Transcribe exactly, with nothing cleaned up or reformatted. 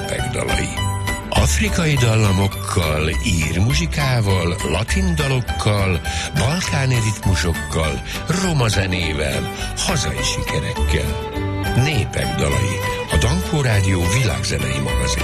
népek dalai. Afrikai dallamokkal, ír muzsikával, latin dalokkal, balkáni ritmusokkal, roma zenével, hazai sikerekkel. Népek dalai, a Dankó Rádió világzenei magazin.